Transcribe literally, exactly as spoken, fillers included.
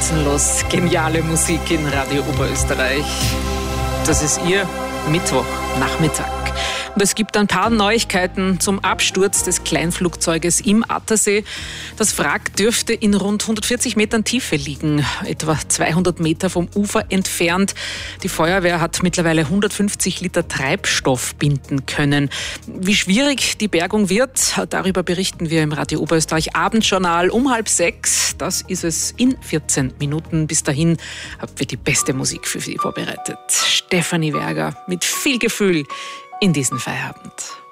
grenzenlos geniale Musik in Radio Oberösterreich. Das ist Ihr Mittwochnachmittag. Und es gibt ein paar Neuigkeiten zum Absturz des Kleinflugzeuges im Attersee. Das Wrack dürfte in rund hundertvierzig Metern Tiefe liegen, etwa zweihundert Meter vom Ufer entfernt. Die Feuerwehr hat mittlerweile hundertfünfzig Liter Treibstoff binden können. Wie schwierig die Bergung wird, darüber berichten wir im Radio Oberösterreich Abendjournal um halb sechs. Das ist es in vierzehn Minuten. Bis dahin haben wir die beste Musik für Sie vorbereitet. Stefanie Werger mit viel Gefühl in diesen Feierabend.